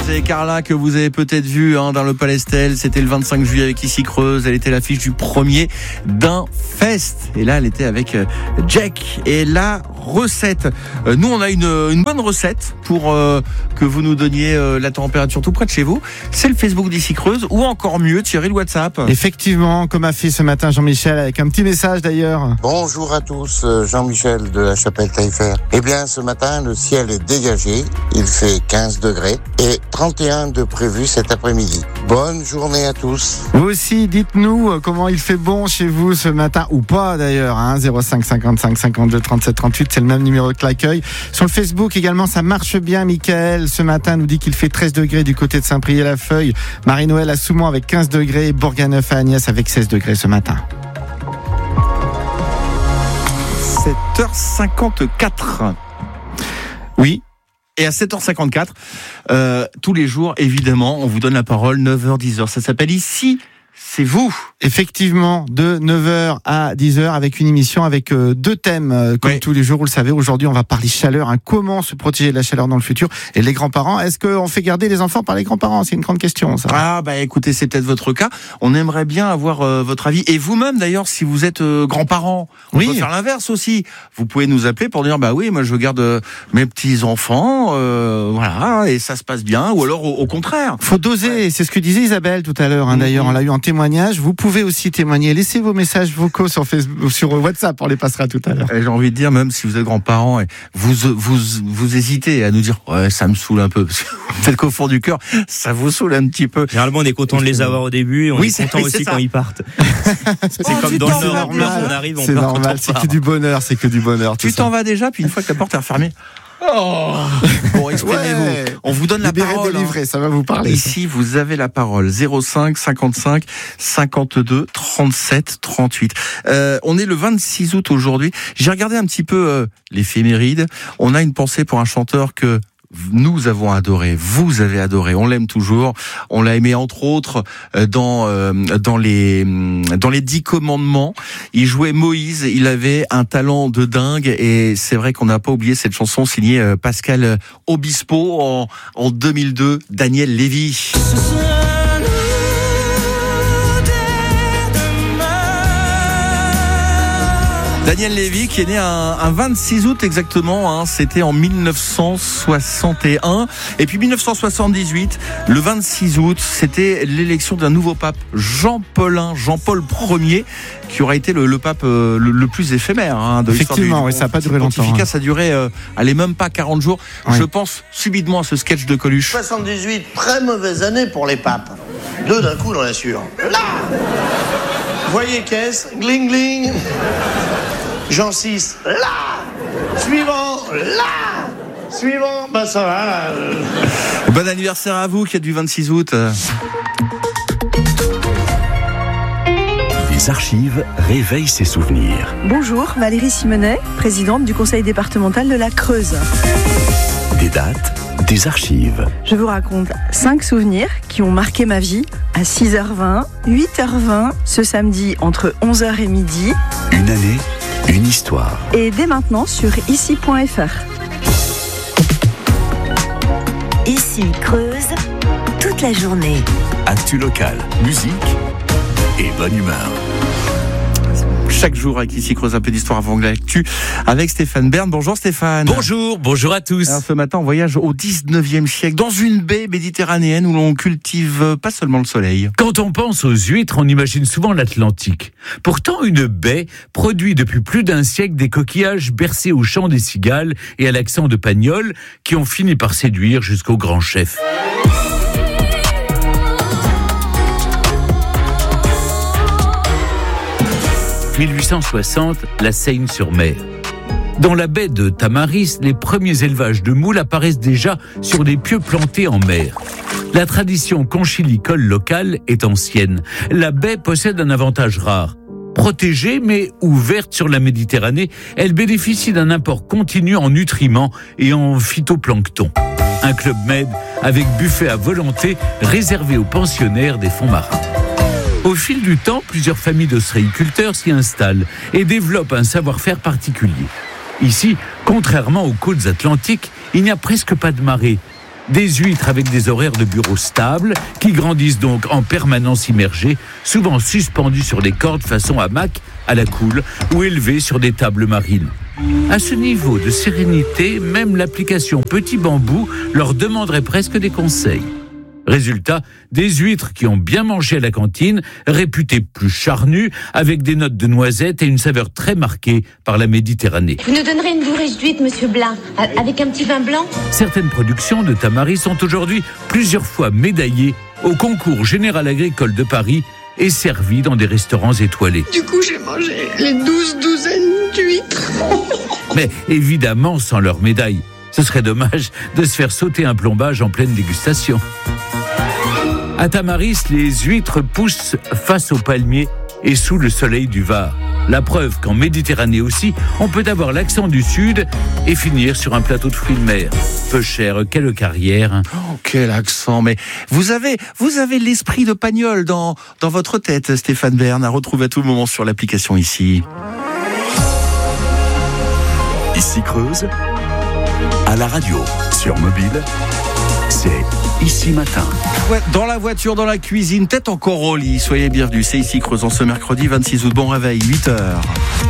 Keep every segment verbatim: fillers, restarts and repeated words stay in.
c'est Carla que vous avez peut-être vu hein, dans le Palais Estelle. C'était le vingt-cinq juillet avec Ici Creuse. Elle était l'affiche du premier d'un fest. Et là, elle était avec Jack. Et la recette. Euh, nous, on a une, une bonne recette pour euh, que vous nous donniez euh, la température tout près de chez vous. C'est le Facebook d'Ici Creuse ou encore mieux, Thierry, le WhatsApp. Effectivement, comme a fait ce matin Jean-Michel avec un petit message d'ailleurs. Bonjour à tous, Jean-Michel de la Chapelle-Taillefer. Eh bien, ce matin, le ciel est dégagé. Il fait quinze degrés et trente et un de prévu cet après-midi. Bonne journée à tous. Vous aussi, dites-nous comment il fait bon chez vous ce matin, ou pas d'ailleurs, hein, zéro cinq cinquante-cinq cinquante-deux trente-sept trente-huit, c'est le même numéro que l'accueil. Sur le Facebook également, ça marche bien. Michael, ce matin, nous dit qu'il fait treize degrés du côté de Saint-Priest-la-Feuille. Marie-Noël à Soumont avec quinze degrés, Bourganeuf à Agnès avec seize degrés ce matin. sept heures cinquante-quatre. Oui. Et à sept heures cinquante-quatre, euh, tous les jours, évidemment, on vous donne la parole, neuf heures dix heures. Ça s'appelle Ici, c'est vous. Effectivement, de neuf heures à dix heures avec une émission avec euh, deux thèmes. Euh, comme oui. Tous les jours, vous le savez, aujourd'hui, on va parler chaleur. Hein, comment se protéger de la chaleur dans le futur? Et les grands-parents, est-ce qu'on fait garder les enfants par les grands-parents? C'est une grande question, ça. Ah, bah écoutez, c'est peut-être votre cas. On aimerait bien avoir euh, votre avis. Et vous-même, d'ailleurs, si vous êtes euh, grands-parents, on oui. peut faire l'inverse aussi. Vous pouvez nous appeler pour dire, bah oui, moi, je garde euh, mes petits-enfants, euh, voilà, et ça se passe bien. Ou alors, au, au contraire. Faut doser. Ouais. C'est ce que disait Isabelle tout à l'heure. Hein, mm-hmm. D'ailleurs, on l'a eu en témoignage. Vous pouvez aussi témoigner. Laissez vos messages vocaux sur Facebook, sur WhatsApp, on les passera tout à l'heure. Et j'ai envie de dire, même si vous êtes grands-parents, et vous, vous, vous hésitez à nous dire, ouais, ça me saoule un peu. Parce que peut-être qu'au fond du cœur, ça vous saoule un petit peu. Généralement, on est content de les avoir au début, et on oui, est content aussi quand ils partent. c'est oh, comme dans le Nord, on arrive, on c'est part normal, c'est que du bonheur, c'est que du bonheur. Tu t'en vas déjà, puis une fois que la porte est refermée. Oh bon, exprimez-vous. Ouais. On vous donne la Libéré, parole. Délivré, hein. Ça va vous parler. Ici, ça. Vous avez la parole. zéro cinq cinquante-cinq cinquante-deux trente-sept trente-huit. Euh, on est le vingt-six août aujourd'hui. J'ai regardé un petit peu euh, l'éphéméride. On a une pensée pour un chanteur que nous avons adoré, vous avez adoré, on l'aime toujours. On l'a aimé entre autres dans euh, dans les dans les dix commandements. Il jouait Moïse, il avait un talent de dingue et c'est vrai qu'on n'a pas oublié cette chanson signée Pascal Obispo en en deux mille deux, Daniel Lévy. Daniel Lévy qui est né un, un vingt-six août exactement, hein, c'était en mille neuf cent soixante et un. Et puis mille neuf cent soixante-dix-huit, le vingt-six août, c'était l'élection d'un nouveau pape, Jean-Paulin, Jean-Paul Ier, qui aura été le, le pape euh, le, le plus éphémère hein, de l'histoire. Effectivement, oui, ça n'a pas duré longtemps. Hein. Ça a duré, euh, allez, même pas quarante jours. Oui. Je pense subitement à ce sketch de Coluche. soixante-dix-huit, très mauvaise année pour les papes. Deux d'un coup, j'en assure. Là, voyez caisse, gling gling. Jean six, là. Suivant, là. Suivant, bah ça va. Là. Bon anniversaire à vous qui êtes du vingt-six août. Les archives réveillent ses souvenirs. Bonjour, Valérie Simonet, présidente du conseil départemental de la Creuse. Des dates, des archives. Je vous raconte cinq souvenirs qui ont marqué ma vie à six heures vingt, huit heures vingt, ce samedi entre onze heures et midi. Une année, une histoire. Et dès maintenant sur ici point f r. Ici Creuse, toute la journée. Actu local, musique et bonne humeur. Chaque jour avec Ici Creuse, un peu d'histoire avant l'actu avec Stéphane Bern. Bonjour Stéphane. Bonjour, bonjour à tous. Alors, ce matin, on voyage au dix-neuvième siècle dans une baie méditerranéenne où l'on cultive pas seulement le soleil. Quand on pense aux huîtres, on imagine souvent l'Atlantique. Pourtant, une baie produit depuis plus d'un siècle des coquillages bercés au chant des cigales et à l'accent de Pagnol qui ont fini par séduire jusqu'au grand chef. mille huit cent soixante, la Seine-sur-Mer. Dans la baie de Tamaris, les premiers élevages de moules apparaissent déjà sur des pieux plantés en mer. La tradition conchilicole locale est ancienne. La baie possède un avantage rare. Protégée mais ouverte sur la Méditerranée, elle bénéficie d'un apport continu en nutriments et en phytoplancton. Un club med avec buffet à volonté réservé aux pensionnaires des fonds marins. Au fil du temps, plusieurs familles d'ostréiculteurs s'y installent et développent un savoir-faire particulier. Ici, contrairement aux côtes atlantiques, il n'y a presque pas de marée. Des huîtres avec des horaires de bureau stables, qui grandissent donc en permanence immergées, souvent suspendues sur des cordes façon hamac à la coule ou élevées sur des tables marines. À ce niveau de sérénité, même l'application Petit Bambou leur demanderait presque des conseils. Résultat, des huîtres qui ont bien mangé à la cantine, réputées plus charnues, avec des notes de noisettes et une saveur très marquée par la Méditerranée. Vous nous donnerez une bourrée d'huîtres, monsieur Blin, avec un petit vin blanc ? Certaines productions de Tamaris sont aujourd'hui plusieurs fois médaillées au concours général agricole de Paris et servies dans des restaurants étoilés. Du coup, j'ai mangé les douze douzaines d'huîtres. Mais évidemment sans leur médaille. Ce serait dommage de se faire sauter un plombage en pleine dégustation. À Tamaris, les huîtres poussent face aux palmiers et sous le soleil du Var. La preuve qu'en Méditerranée aussi, on peut avoir l'accent du Sud et finir sur un plateau de fruits de mer. Peu cher, quelle carrière. Hein. Oh, quel accent. Mais vous avez, vous avez l'esprit de Pagnol dans, dans votre tête, Stéphane Bern, à retrouver à tout moment sur l'application ici. Ici Creuse, à la radio, sur mobile, c'est Ici Matin. Ouais, dans la voiture, dans la cuisine, peut-être encore au lit. Soyez bienvenus, c'est Ici Creuse en ce mercredi vingt-six août. Bon réveil, huit heures.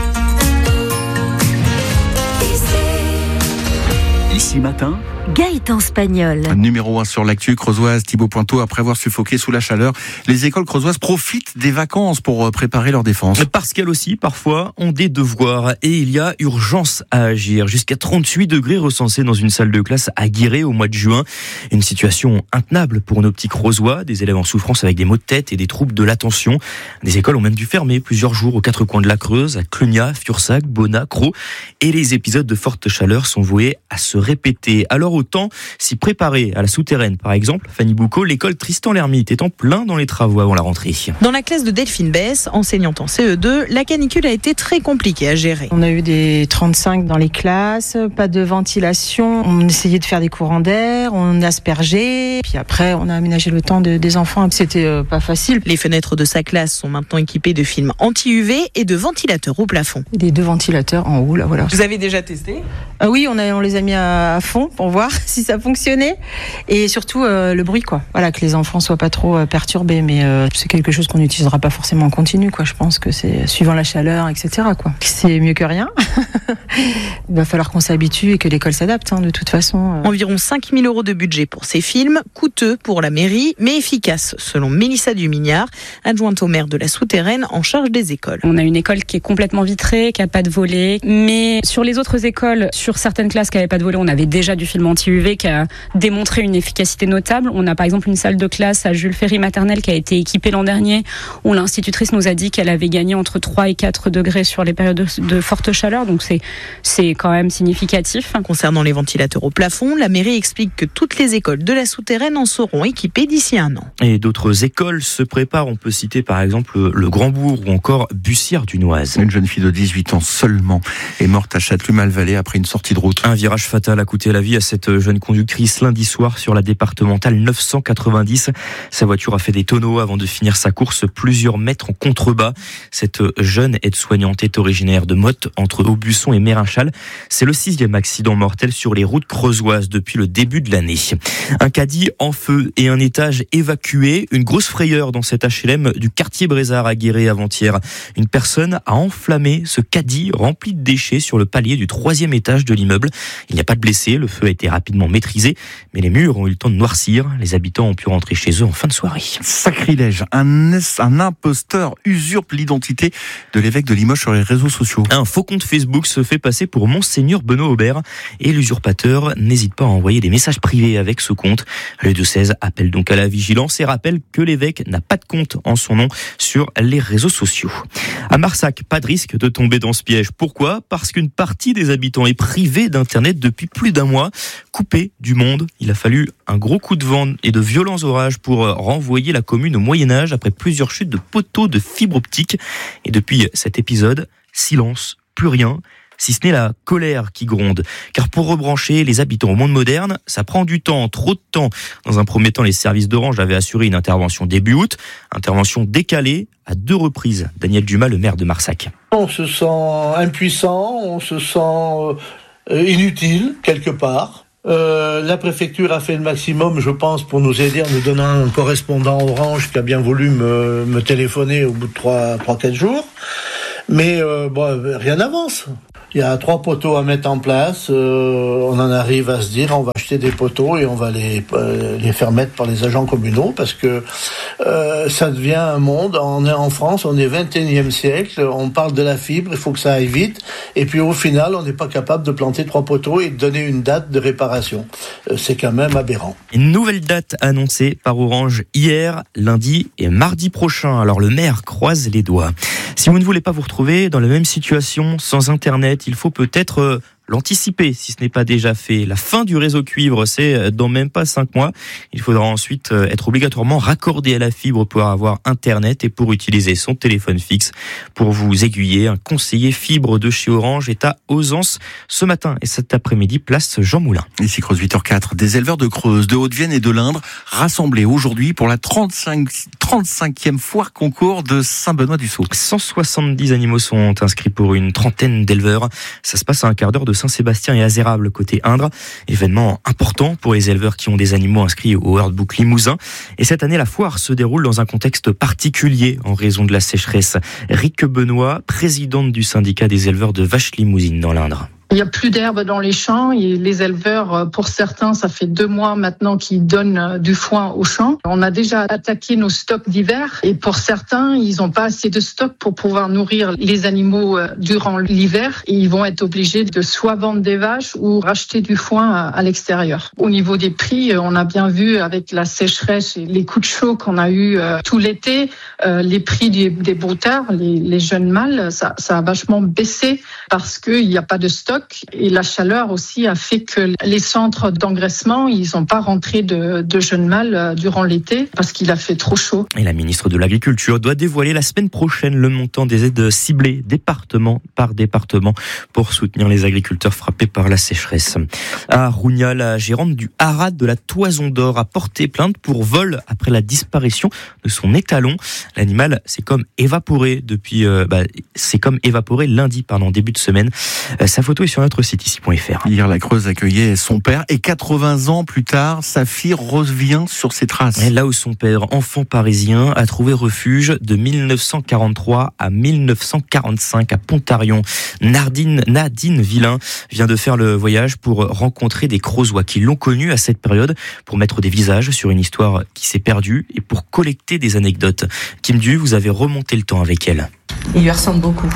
Ici Matin, Gaëtan Spagnol. Numéro un sur l'actu creusoise, Thibaut Pointeau, après avoir suffoqué sous la chaleur, les écoles creusoises profitent des vacances pour préparer leur défense. Parce qu'elles aussi, parfois, ont des devoirs et il y a urgence à agir. Jusqu'à trente-huit degrés recensés dans une salle de classe à Guéret au mois de juin. Une situation intenable pour nos petits creusois, des élèves en souffrance avec des maux de tête et des troubles de l'attention. Des écoles ont même dû fermer plusieurs jours aux quatre coins de la Creuse, à Clunia, Fursac, Bonnat, Crau. Et les épisodes de forte chaleur sont voués à se répéter. Alors autant s'y préparer à la souterraine, par exemple. Fanny Boucaud, l'école Tristan l'Hermite est en plein dans les travaux avant la rentrée. Dans la classe de Delphine Bess, enseignante en C E deux, la canicule a été très compliquée à gérer. On a eu des trente-cinq dans les classes, pas de ventilation, on essayait de faire des courants d'air, on aspergeait, puis après on a aménagé le temps de, des enfants, c'était euh, pas facile. Les fenêtres de sa classe sont maintenant équipées de films anti-U V et de ventilateurs au plafond. Des deux ventilateurs en haut, là, voilà. Vous avez déjà testé ? euh, Oui, on, a, on les a mis à, à fond pour voir si ça fonctionnait, et surtout euh, le bruit, quoi. Voilà, que les enfants soient pas trop euh, perturbés, mais euh, c'est quelque chose qu'on n'utilisera pas forcément en continu, quoi. Je pense que c'est suivant la chaleur, et cetera, quoi. C'est mieux que rien. Il va falloir qu'on s'habitue et que l'école s'adapte, hein, de toute façon. Environ cinq mille euros de budget pour ces films, coûteux pour la mairie, mais efficaces, selon Mélissa Dumignard, adjointe au maire de la Souterraine en charge des écoles. On a une école qui est complètement vitrée, qui n'a pas de volet, mais sur les autres écoles, sur certaines classes qui n'avaient pas de volet, on avait déjà du film anti-U V qui a démontré une efficacité notable. On a par exemple une salle de classe à Jules Ferry maternelle qui a été équipée l'an dernier, où l'institutrice nous a dit qu'elle avait gagné entre trois et quatre degrés sur les périodes de, de forte chaleur, donc c'est, c'est quand même significatif. Concernant les ventilateurs au plafond, la mairie explique que toutes les écoles de la Souterraine en seront équipées d'ici un an. Et d'autres écoles se préparent, on peut citer par exemple le Grand-Bourg ou encore Bussière-du-Noise. Une jeune fille de dix-huit ans seulement est morte à Châteloup-Malvalais après une sortie de route. Un virage fatal a coûté la vie à cette jeune conductrice lundi soir sur la départementale neuf cent quatre-vingt-dix. Sa voiture a fait des tonneaux avant de finir sa course plusieurs mètres en contrebas. Cette jeune aide-soignante est originaire de Motte, entre Aubusson et Mérinchal. C'est le sixième accident mortel sur les routes creusoises depuis le début de l'année. Un caddie en feu et un étage évacué. Une grosse frayeur dans cet H L M du quartier Brézard à Guéret avant-hier. Une personne a enflammé ce caddie rempli de déchets sur le palier du troisième étage de l'immeuble. Il n'y a pas de blessés, le feu a été rapidement maîtrisé, mais les murs ont eu le temps de noircir. Les habitants ont pu rentrer chez eux en fin de soirée. Sacrilège, un, un imposteur usurpe l'identité de l'évêque de Limoges sur les réseaux sociaux. Un faux compte Facebook se fait passer pour Monseigneur Benoît Aubert et l'usurpateur n'hésite pas à envoyer des messages privés avec ce compte. Le diocèse appelle donc à la vigilance et rappelle que l'évêque n'a pas de compte en son nom sur les réseaux sociaux. À Marsac, pas de risque de tomber dans ce piège. Pourquoi ? Parce qu'une partie des habitants est privée d'internet depuis plus d'un mois, coupée du monde. Il a fallu un gros coup de vent et de violents orages pour renvoyer la commune au Moyen-Âge après plusieurs chutes de poteaux de fibre optique. Et depuis cet épisode, silence, plus rien, si ce n'est la colère qui gronde. Car pour rebrancher les habitants au monde moderne, ça prend du temps, trop de temps. Dans un premier temps, les services d'Orange avaient assuré une intervention début août, intervention décalée à deux reprises. Daniel Dumas, le maire de Marsac. On se sent impuissant, on se sent inutile quelque part. Euh, la préfecture a fait le maximum, je pense, pour nous aider en nous donnant un correspondant Orange qui a bien voulu me, me téléphoner au bout de trois, trois, quatre jours. Mais euh, bon, rien n'avance. Il y a trois poteaux à mettre en place. Euh, on en arrive à se dire, on va acheter des poteaux et on va les euh, les faire mettre par les agents communaux parce que euh, ça devient un monde. On est en France, on est vingt et unième siècle. On parle de la fibre, il faut que ça aille vite. Et puis au final, on n'est pas capable de planter trois poteaux et de donner une date de réparation. Euh, c'est quand même aberrant. Une nouvelle date annoncée par Orange hier, lundi et mardi prochain. Alors le maire croise les doigts. Si vous ne voulez pas vous retrouver dans la même situation sans Internet, il faut peut-être euh, l'anticiper si ce n'est pas déjà fait. La fin du réseau cuivre, c'est dans même pas cinq mois. Il faudra ensuite être obligatoirement raccordé à la fibre pour avoir Internet et pour utiliser son téléphone fixe. Pour vous aiguiller, un conseiller fibre de chez Orange est à Ausence ce matin et cet après-midi, place Jean Moulin. Ici Creuse huit heures quatre, des éleveurs de Creuse, de Haute-Vienne et de l'Indre rassemblés aujourd'hui pour la trente-cinq, trente-cinquième foire concours de Saint-Benoît-du-Sault. cent soixante-dix animaux sont inscrits pour une trentaine d'éleveurs. Ça se passe à un quart d'heure de Saint-Sébastien et Azérable côté Indre. Événement important pour les éleveurs qui ont des animaux inscrits au Herdbook Limousin. Et cette année, la foire se déroule dans un contexte particulier en raison de la sécheresse. Rique Benoît, présidente du syndicat des éleveurs de vaches limousines dans l'Indre. Il n'y a plus d'herbe dans les champs et les éleveurs, pour certains, ça fait deux mois maintenant qu'ils donnent du foin aux champs. On a déjà attaqué nos stocks d'hiver et pour certains, ils n'ont pas assez de stock pour pouvoir nourrir les animaux durant l'hiver et ils vont être obligés de soit vendre des vaches ou racheter du foin à l'extérieur. Au niveau des prix, on a bien vu avec la sécheresse et les coups de chaud qu'on a eu tout l'été, les prix des, des broutards, les, les jeunes mâles, ça, ça a vachement baissé parce qu'il n'y a pas de stock. Et la chaleur aussi a fait que les centres d'engraissement, ils n'ont pas rentré de, de jeunes mâles durant l'été parce qu'il a fait trop chaud. Et la ministre de l'Agriculture doit dévoiler la semaine prochaine le montant des aides ciblées département par département pour soutenir les agriculteurs frappés par la sécheresse. À Rougna, la gérante du haras de la Toison d'Or a porté plainte pour vol après la disparition de son étalon. L'animal s'est comme évaporé depuis, euh, bah, c'est comme évaporé lundi, pardon, début de semaine. Euh, sa photo est sur notre site ici point f r. Hier, la Creuse accueillait son père et quatre-vingts ans plus tard, sa fille revient sur ses traces. Et là où son père, enfant parisien, a trouvé refuge de mille neuf cent quarante-trois à mille neuf cent quarante-cinq à Pontarion. Nadine, Nadine Villain vient de faire le voyage pour rencontrer des Creusois qui l'ont connu à cette période, pour mettre des visages sur une histoire qui s'est perdue et pour collecter des anecdotes. Kim Du, vous avez remonté le temps avec elle. Il lui ressemble beaucoup.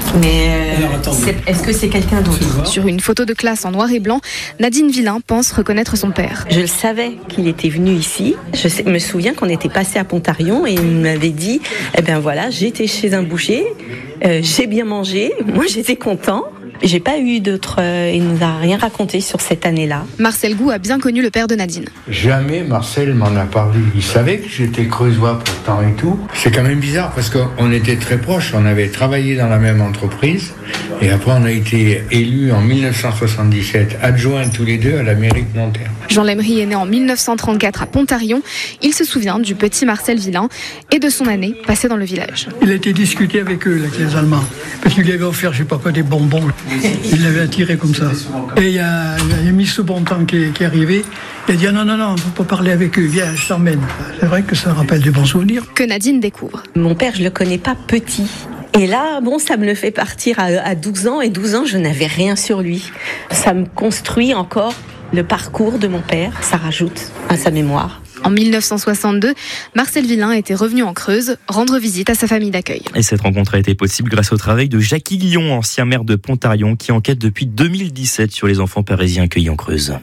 Mais euh, c'est, est-ce que c'est quelqu'un d'autre ? Sur une photo de classe en noir et blanc, Nadine Villain pense reconnaître son père. Je le savais qu'il était venu ici. Je sais, me souviens qu'on était passé à Pontarion et il m'avait dit, eh ben voilà, j'étais chez un boucher, euh, j'ai bien mangé, moi j'étais content. J'ai pas eu d'autres... Euh, il nous a rien raconté sur cette année-là. Marcel Gou a bien connu le père de Nadine. Jamais Marcel m'en a parlé. Il savait que j'étais creusois pourtant et tout. C'est quand même bizarre parce qu'on était très proches. On avait travaillé dans la même entreprise. Et après, on a été élus en mille neuf cent soixante-dix-sept, adjoints tous les deux à la mairie de Nanterre. Jean Lemery est né en mille neuf cent trente-quatre à Pontarion. Il se souvient du petit Marcel Villain et de son année passée dans le village. Il a été discuté avec eux, avec les Allemands. Parce qu'il lui avait offert, je sais pas quoi, des bonbons. Il l'avait attiré comme ça. Et il y a, il y a Miss Bontemps qui, qui est arrivé. Il a dit ah non, non, non, on ne peut pas parler avec eux. Viens, je t'emmène. C'est vrai que ça rappelle des bons souvenirs. Que Nadine découvre. Mon père, je ne le connais pas petit. Et là, bon, ça me le fait partir à, à douze ans. Et douze ans, je n'avais rien sur lui. Ça me construit encore le parcours de mon père. Ça rajoute à sa mémoire. En mille neuf cent soixante-deux, Marcel Villain était revenu en Creuse rendre visite à sa famille d'accueil. Et cette rencontre a été possible grâce au travail de Jackie Guillon, ancien maire de Pontarion, qui enquête depuis deux mille dix-sept sur les enfants parisiens accueillis en Creuse.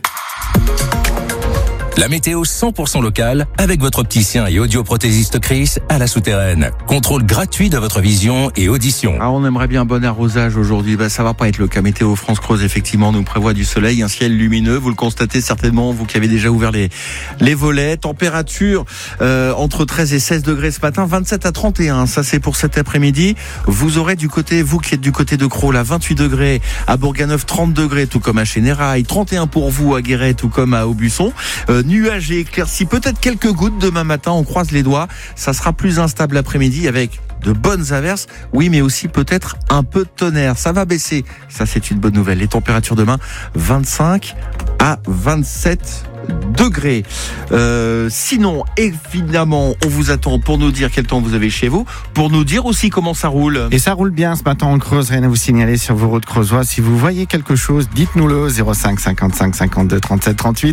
La météo cent pour cent locale avec votre opticien et audioprothésiste Chris à la Souterraine. Contrôle gratuit de votre vision et audition. Ah, on aimerait bien un bon arrosage aujourd'hui. Bah, ça va pas être le cas. Météo France Creuse, effectivement, nous prévoit du soleil, un ciel lumineux. Vous le constatez certainement, vous qui avez déjà ouvert les, les volets. Température, euh, entre treize et seize degrés ce matin, vingt-sept à trente et un. Ça, c'est pour cet après-midi. Vous aurez du côté, vous qui êtes du côté de Crolles, à vingt-huit degrés. À Bourganeuf, trente degrés, tout comme à Chénérail. trente et un pour vous à Guéret, tout comme à Aubusson. Euh, nuagé, éclairci, peut-être quelques gouttes demain matin, on croise les doigts. Ça sera plus instable l'après-midi avec de bonnes averses. Oui, mais aussi peut-être un peu de tonnerre. Ça va baisser. Ça, c'est une bonne nouvelle. Les températures demain, vingt-cinq à vingt-sept degrés. Euh, sinon, évidemment, on vous attend pour nous dire quel temps vous avez chez vous, pour nous dire aussi comment ça roule. Et ça roule bien ce matin en Creuse, rien à vous signaler sur vos routes creusoises. Si vous voyez quelque chose, dites-nous-le, zéro cinq cinquante-cinq cinquante-deux trente-sept trente-huit.